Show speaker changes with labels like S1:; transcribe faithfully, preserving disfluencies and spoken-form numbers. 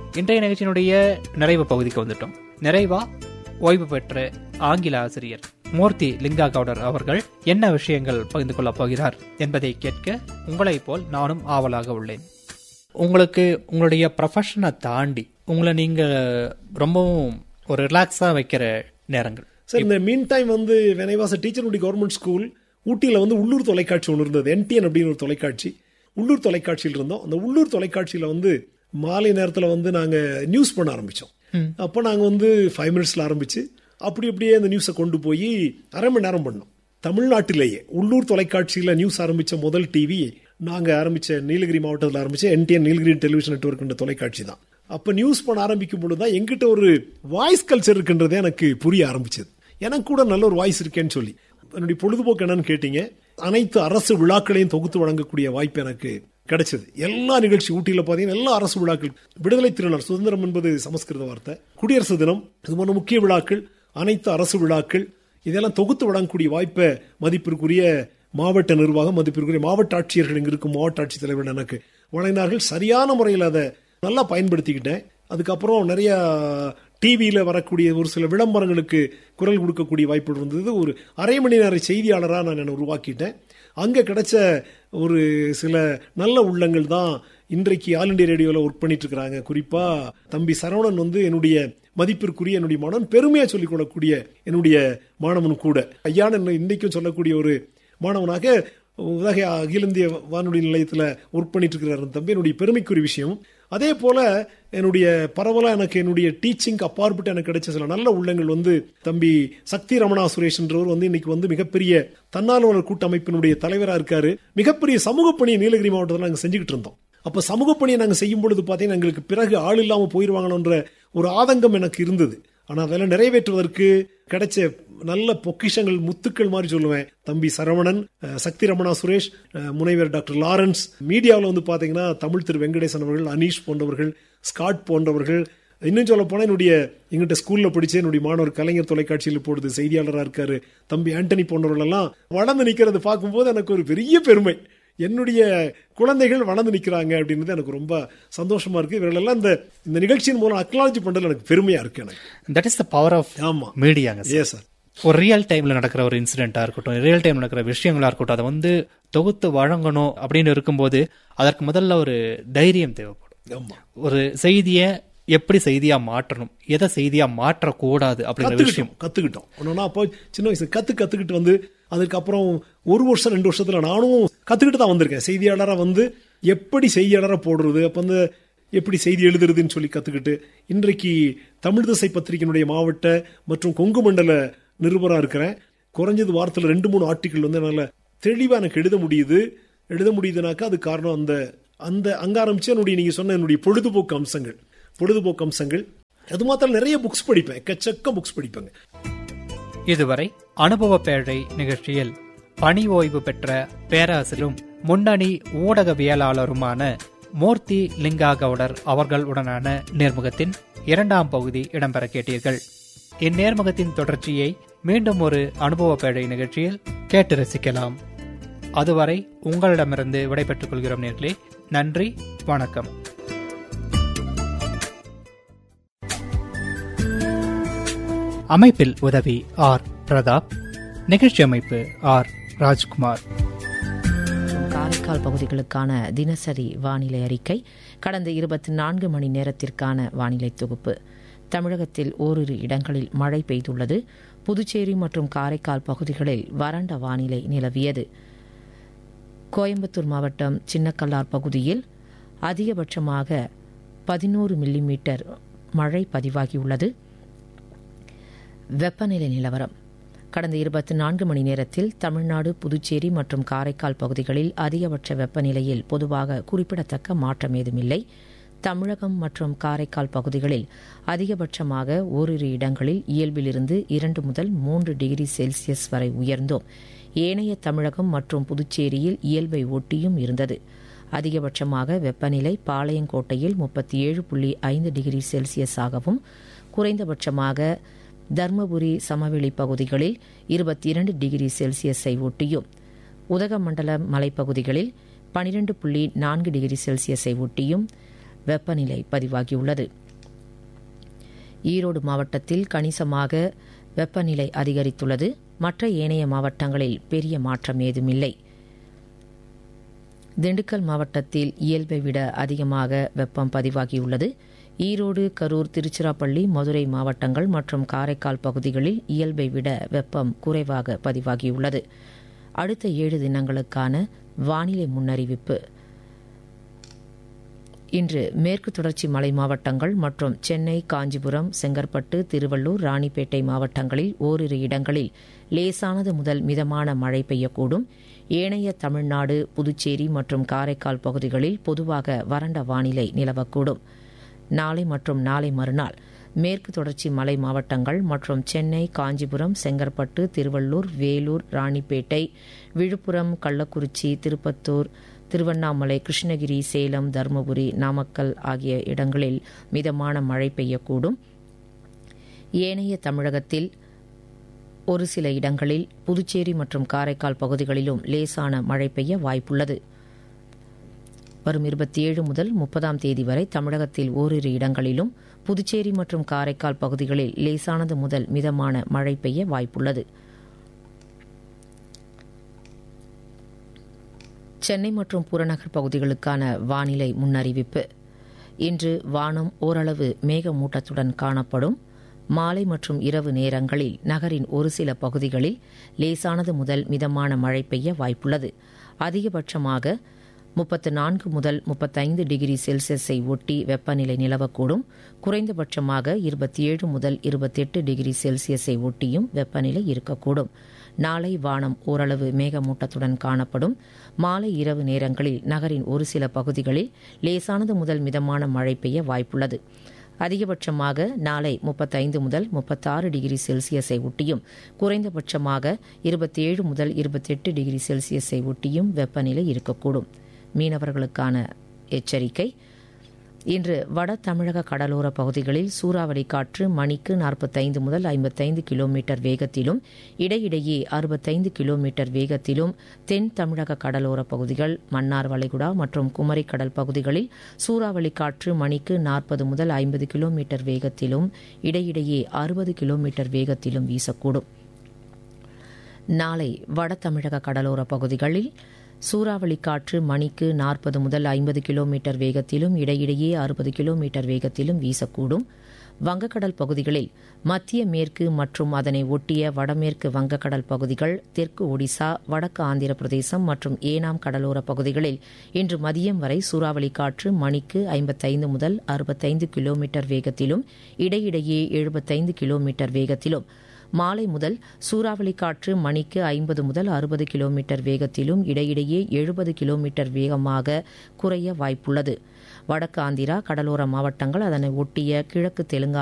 S1: இன்றைய நிகழ்ச்சியினுடைய நிறைவு பகுதிக்கு வந்துட்டோம். நிறைவா ஓய்வு பெற்ற ஆங்கில ஆசிரியர் மூர்த்தி லிங்கா கவுடர் அவர்கள் என்ன விஷயங்கள் பகிர்ந்து கொள்ளப் போகிறார் என்பதை கேட்க உங்களை போல் நானும் ஆவலாக உள்ளேன். உங்களுக்கு உங்களுடைய ப்ரொஃபஷனை தாண்டி உங்களை நீங்க ரொம்பவும் ஒரு ரிலாக்ஸா வைக்கிற நேரங்கள்
S2: சார்? இந்த மீன் டைம் வந்து when I was a teacher in government school, ஊட்டியில் வந்து உள்ளூர் தொலைக்காட்சி ஒன்று இருந்தது, என்டிஎன் அப்படின்னு ஒரு தொலைக்காட்சி. உள்ளூர் தொலைக்காட்சியில் இருந்தோம். அந்த உள்ளூர் தொலைக்காட்சியில் வந்து மாலை நேரத்தில் வந்து நாங்கள் நியூஸ் பண்ண ஆரம்பித்தோம். அப்போ நாங்கள் வந்து ஃபைவ் மினிட்ஸில் ஆரம்பித்து அப்படி அப்படியே அந்த நியூஸை கொண்டு போய் அரை மணி நேரம் பண்ணோம். தமிழ்நாட்டிலேயே உள்ளூர் தொலைக்காட்சியில் நியூஸ் ஆரம்பித்த முதல் டிவி நாங்கள் ஆரம்பித்த நீலகிரி மாவட்டத்தில் ஆரம்பித்த என்டிஎன் நீலகிரி டெலிவிஷன் நெட்வொர்க்ன்ற தொலைக்காட்சி தான். அப்போ நியூஸ் பண்ண ஆரம்பிக்கும் பொழுது தான் எங்கிட்ட ஒரு வாய்ஸ் கல்ச்சர் இருக்குன்றதே எனக்கு புரிய ஆரம்பிச்சது. எனக்கு கூட நல்ல ஒரு வாய்ஸ் இருக்கேன்னு சொல்லி. என்னுடைய பொழுதுபோக்கு என்னன்னு கேட்டீங்க, அனைத்து அரசு விழாக்களையும் தொகுத்து வழங்கக்கூடிய வாய்ப்பு எனக்கு கிடைச்சது. எல்லா நிகழ்ச்சி ஊட்டியில் பார்த்தீங்கன்னா எல்லா அரசு விழாக்கள், விடுதலை திருநாள், சுதந்திரம் என்பது சமஸ்கிருத வார்த்தை, குடியரசு தினம், இது போன்ற முக்கிய விழாக்கள், அனைத்து அரசு விழாக்கள், இதெல்லாம் தொகுத்து வழங்கக்கூடிய வாய்ப்பை மதிப்பிற்குரிய மாவட்ட நிர்வாகம், மதிப்பிற்குரிய மாவட்ட ஆட்சியர்கள், இங்கே இருக்கும் மாவட்ட ஆட்சித் தலைவர் எனக்கு வழங்கினார்கள். சரியான முறையில் அதை நல்லா பயன்படுத்திக்கிட்டேன். அதுக்கப்புறம் நிறைய டிவியில் வரக்கூடிய ஒரு சில விளம்பரங்களுக்கு குரல் கொடுக்கக்கூடிய வாய்ப்பு இருந்தது. ஒரு அரை மணி நேர செய்தியாளராக நான் என்னை உருவாக்கிட்டேன். அங்கே கிடைச்ச ஒரு சில நல்ல உள்ளங்கள் தான் இன்றைக்கு ஆல் இண்டியா ரேடியோவில் ஒர்க் பண்ணிட்டு இருக்கிறாங்க. குறிப்பாக தம்பி சரவணன் வந்து என்னுடைய மதிப்பிற்குரிய என்னுடைய மாணவன், பெருமையாக சொல்லிக் கொள்ளக்கூடிய என்னுடைய மாணவன் கூட. ஐயான்னு இன்றைக்கும் சொல்லக்கூடிய ஒரு மாணவனாக உலக அகில இந்திய வானொலி நிலையத்தில் ஒர்க் பண்ணிட்டு இருக்கிறார் தம்பி, என்னுடைய பெருமைக்குரிய விஷயம். அதே போல என்னுடைய பரவலாக எனக்கு என்னுடைய டீச்சிங் அப்பாற்பட்டு எனக்கு கிடைச்ச சில நல்ல உள்ளங்கள் வந்து தம்பி சக்தி ரமணா சுரேஷ்ன்றவர் வந்து இன்னைக்கு வந்து மிகப்பெரிய தன்னார்வலர் கூட்டமைப்பினுடைய தலைவராக இருக்காரு. மிகப்பெரிய சமூக பணியை நீலகிரி மாவட்டத்தில் நாங்கள் செஞ்சுக்கிட்டு இருந்தோம். அப்போ சமூக பணியை நாங்கள் செய்யும் பொழுது பார்த்தீங்கன்னா எங்களுக்கு பிறகு ஆள் இல்லாமல் போயிடுவாங்கன்ற ஒரு ஆதங்கம் எனக்கு இருந்தது. ஆனால் அதெல்லாம் நிறைவேற்றுவதற்கு கிடைச்ச நல்ல பொக்கிஷங்கள், முத்துக்கள் மாதிரி சொல்லுவேன். தம்பி சரவணன், சக்தி ரமணா சுரேஷ், முனைவர் டாக்டர் லாரன்ஸ், மீடியாவில் வந்து பார்த்தீங்கன்னா தமிழ் திரு வெங்கடேசன் அவர்கள், அனீஷ் போன்றவர்கள், ஸ்காட் போன்றவர்கள், இன்னும் சொல்ல போனால் என்னுடைய எங்கிட்ட ஸ்கூலில் படிச்ச என்னுடைய மாணவர் கலைஞர் தொலைக்காட்சியில் போடுது செய்தியாளராக இருக்காரு தம்பி ஆண்டனி போன்றவர்கள் எல்லாம் வளர்ந்து நிற்கிறது பார்க்கும்போது எனக்கு ஒரு பெரிய பெருமை. என்னுடைய குழந்தைகள் வளர்ந்து நிற்கிறாங்க அப்படின்றது எனக்கு ரொம்ப சந்தோஷமா இருக்கு. இவர்களெல்லாம் இந்த இந்த நிகழ்ச்சியின் மூலம் அக்னாலஜி பண்றது எனக்கு பெருமையா இருக்கு. எனக்கு
S1: that is the power of
S2: ஆமா
S1: மீடியாங்க.
S2: Yes sir.
S1: ஒரு ரியல் டைம்ல நடக்கிற ஒரு இன்சிடென்ட்டா இருக்கட்டும், ரியல் டைம்ல நடக்கிற விஷயங்களா இருக்கட்டும், அதை வந்து தொகுத்து வழங்கணும் அப்படின்னு இருக்கும்போது அதற்கு முதல்ல ஒரு தைரியம் தேவைப்படும். ஒரு செய்தியை எப்படி செய்தியா மாற்றணும், எதை செய்தியா மாற்றக்கூடாது அப்படிங்கிற விஷயம்
S2: கத்துக்கிட்டோம். ஒன்னா அப்போ சின்ன வயசு கத்து கத்துக்கிட்டு வந்து அதுக்கப்புறம் ஒரு வருஷம் ரெண்டு வருஷத்துல நானும் கத்துக்கிட்டு தான் வந்திருக்கேன். செய்தியாளராக வந்து எப்படி செய்தியாளராக போடுறது, அப்போ வந்து எப்படி செய்தி எழுதுறதுன்னு சொல்லி கத்துக்கிட்டு இன்றைக்கு தமிழ் திசை பத்திரிகையினுடைய மாவட்ட மற்றும் கொங்கு மண்டல நிருபராக இருக்கிறேன். குறைஞ்சது வாரத்தில் ரெண்டு மூணு ஆர்டிக்கிள் வந்து என்னால் தெளிவாக எனக்கு எழுத முடியுது. எழுத முடியுதுனாக்கா அது காரணம் அந்த அந்த அங்க ஆரம்பிச்சு என்னுடைய நீங்க சொன்ன என்னுடைய பொழுதுபோக்கு அம்சங்கள் பொழுதுபோக்கு அம்சங்கள் அது மாத்திரம் நிறைய புக்ஸ் படிப்பேன், எக்கச்சக்க புக்ஸ் படிப்பேங்க.
S1: இதுவரை அனுபவ பேழை நிகழ்ச்சியில் பணி ஓய்வு பெற்ற பேராசிரியரும் முன்னணி ஊடகவியலாளருமான மூர்த்தி லிங்கா கவுடர் அவர்களுடனான நேர்முகத்தின் இரண்டாம் பகுதி இடம்பெற கேட்டீர்கள். இந்நேர்முகத்தின் தொடர்ச்சியை மீண்டும் ஒரு அனுபவ பேழை நிகழ்ச்சியில் கேட்டு ரசிக்கலாம். அதுவரை உங்களிடமிருந்து விடைபெற்றுக் கொள்கிறோம் நேர்களே. நன்றி, வணக்கம். அமைப்பில் உதவி ஆர் பிரதாப், நிகழ்ச்சி அமைப்பு ஆர் ராஜ்குமார்.
S3: காரைக்கால் பகுதிகளுக்கான தினசரி வானிலை அறிக்கை. கடந்த இருபத்தி நான்கு மணி நேரத்திற்கான வானிலை தொகுப்பு. தமிழகத்தில் ஓரிரு இடங்களில் மழை பெய்துள்ளது. புதுச்சேரி மற்றும் காரைக்கால் பகுதிகளில் வறண்ட வானிலை நிலவியது. கோயம்புத்தூர் மாவட்டம் சின்னக்கல்லார் பகுதியில் அதிகபட்சமாக பதினோரு மில்லிமீட்டர் மழை பதிவாகியுள்ளது. வெப்பநிலை நிலவரம். கடந்த இருபத்தி நான்கு மணி நேரத்தில் தமிழ்நாடு, புதுச்சேரி மற்றும் காரைக்கால் பகுதிகளில் அதிகபட்ச வெப்பநிலையில் பொதுவாக குறிப்பிடத்தக்க மாற்றம் ஏதுமில்லை. தமிழகம் மற்றும் காரைக்கால் பகுதிகளில் அதிகபட்சமாக ஓரிரு இடங்களில் இயல்பிலிருந்து இரண்டு முதல் மூன்று டிகிரி செல்சியஸ் வரை உயர்ந்தோம். ஏனைய தமிழகம் மற்றும் புதுச்சேரியில் இயல்பை ஒட்டியும் இருந்தது. அதிகபட்சமாக வெப்பநிலை பாளையங்கோட்டையில் முப்பத்தி ஏழு புள்ளி ஐந்து டிகிரி செல்சியஸாகவும், குறைந்தபட்சமாக தர்மபுரி சமவெளி பகுதிகளில் இருபத்தி இரண்டு டிகிரி செல்சியஸை ஒட்டியும், உதகமண்டல மலைப்பகுதிகளில் பனிரெண்டு புள்ளி நான்கு டிகிரி செல்சியஸை ஒட்டியும், வெப்பநிலை பதிவாகியுள்ளது. ஈரோடு மாவட்டத்தில் கணிசமாக வெப்பநிலை அதிகரித்துள்ளது. மற்ற ஏனைய மாவட்டங்களில் பெரிய மாற்றம் ஏதுமில்லை. திண்டுக்கல் மாவட்டத்தில் இயல்பை விட அதிகமாக வெப்பம் பதிவாகியுள்ளது. ஈரோடு, கரூர், திருச்சிராப்பள்ளி, மதுரை மாவட்டங்கள் மற்றும் காரைக்கால் பகுதிகளில் இயல்பை விட வெப்பம் குறைவாக பதிவாகியுள்ளது. அடுத்த ஏழு தினங்களுக்கான வானிலை முன்னறிவிப்பு. இன்று மேற்கு தொடர்ச்சி மலை மாவட்டங்கள் மற்றும் சென்னை, காஞ்சிபுரம், செங்கற்பட்டு, திருவள்ளூர், ராணிப்பேட்டை மாவட்டங்களில் ஓரிரு இடங்களில் லேசானது முதல் மிதமான மழை பெய்யக்கூடும். ஏனைய தமிழ்நாடு, புதுச்சேரி மற்றும் காரைக்கால் பகுதிகளில் பொதுவாக வறண்ட வானிலை நிலவக்கூடும். நாளை மற்றும் நாளை மறுநாள் மேற்கு தொடர்ச்சி மலை மாவட்டங்கள் மற்றும் சென்னை, காஞ்சிபுரம், செங்கற்பட்டு, திருவள்ளூர், வேலூர், ராணிப்பேட்டை, விழுப்புரம், கள்ளக்குறிச்சி, திருப்பத்தூர், திருவண்ணாமலை, கிருஷ்ணகிரி, சேலம், தருமபுரி, நாமக்கல் ஆகிய இடங்களில் மிதமான மழை பெய்யக்கூடும். ஏனைய தமிழகத்தில் ஒரு சில இடங்களில், புதுச்சேரி மற்றும் காரைக்கால் பகுதிகளிலும் லேசான மழை பெய்ய வாய்ப்புள்ளது. வரும் இருபத்தி ஏழு முதல் முப்பதாம் தேதி வரை தமிழகத்தில் ஓரிரு இடங்களிலும், புதுச்சேரி மற்றும் காரைக்கால் பகுதிகளில் லேசானது முதல் மிதமான மழை பெய்ய வாய்ப்புள்ளது. சென்னை மற்றும் புறநகர் பகுதிகளுக்கான வானிலை முன்னறிவிப்பு. இன்று வானம் ஓரளவு மேகமூட்டத்துடன் காணப்படும். மாலை மற்றும் இரவு நேரங்களில் நகரின் ஒரு சில பகுதிகளில் லேசானது முதல் மிதமான மழை பெய்ய வாய்ப்புள்ளது. அதிகபட்சமாக முப்பத்து நான்கு முதல் முப்பத்தைந்து டிகிரி செல்சியஸை ஒட்டி வெப்பநிலை நிலவக்கூடும். குறைந்தபட்சமாக இருபத்தி ஏழு முதல் இருபத்தெட்டு டிகிரி செல்சியஸை ஒட்டியும் வெப்பநிலை இருக்கக்கூடும். நாளை வானம் ஓரளவு மேகமூட்டத்துடன் காணப்படும். மாலை இரவு நேரங்களில் நகரின் ஒரு சில பகுதிகளில் லேசானது முதல் மிதமான மழை பெய்ய வாய்ப்புள்ளது. அதிகபட்சமாக நாளை முப்பத்தைந்து முதல் முப்பத்தாறு டிகிரி செல்சியஸை ஒட்டியும், குறைந்தபட்சமாக இருபத்தி ஏழு முதல் இருபத்தெட்டு டிகிரி செல்சியஸை ஒட்டியும் வெப்பநிலை இருக்கக்கூடும். மீனவர்களுக்கான எச்சரிக்கை. இன்று வட தமிழக கடலோர பகுதிகளில் சூறாவளி காற்று மணிக்கு நாற்பத்தைந்து முதல் ஐம்பத்தைந்து கிலோமீட்டர் வேகத்திலும், இடையிடையே அறுபத்தைந்து கிலோமீட்டர் வேகத்திலும், தென் தமிழக கடலோர பகுதிகள், மன்னார் வளைகுடா மற்றும் குமரிக்கடல் பகுதிகளில் சூறாவளி காற்று மணிக்கு நாற்பது முதல் ஐம்பது கிலோமீட்டர் வேகத்திலும், இடையிடையே அறுபது கிலோமீட்டர் வேகத்திலும் வீசக்கூடும். நாளை வட தமிழக கடலோர பகுதிகளில் சூறாவளி காற்று மணிக்கு நாற்பது முதல் ஐம்பது கிலோமீட்டர் வேகத்திலும், இடையிடையே அறுபது கிலோமீட்டர் வேகத்திலும் வீசக்கூடும். வங்கக்கடல் பகுதிகளில் மத்திய மேற்கு மற்றும் அதனை ஒட்டிய வடமேற்கு வங்கக்கடல் பகுதிகள், தெற்கு ஒடிசா, வடக்கு ஆந்திர பிரதேசம் மற்றும் ஏனாம் கடலோர பகுதிகளில் இன்று மதியம் வரை சூறாவளி காற்று மணிக்கு ஐம்பத்தைந்து முதல் அறுபத்தைந்து கிலோமீட்டர் வேகத்திலும், இடையிடையே எழுபத்தைந்து கிலோமீட்டர் வேகத்திலும், மாலை முதல் சூறாவளி காற்று மணிக்கு ஐம்பது முதல் அறுபது கிலோமீட்டர் வேகத்திலும், இடையிடையே எழுபது கிலோமீட்டர் வேகமாக குறைய வாய்ப்புள்ளது. வடக்கு ஆந்திரா கடலோர மாவட்டங்கள், அதனை ஒட்டிய கிழக்கு தெலுங்கானா